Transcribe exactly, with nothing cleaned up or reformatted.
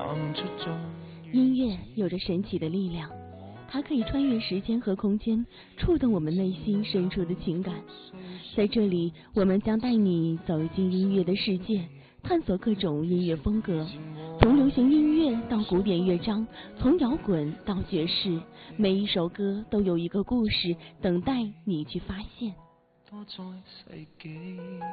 音乐有着神奇的力量，它可以穿越时间和空间，触动我们内心深处的情感。在这里，我们将带你走进音乐的世界，探索各种音乐风格，从流行音乐到古典乐章，从摇滚到爵士，每一首歌都有一个故事等待你去发现。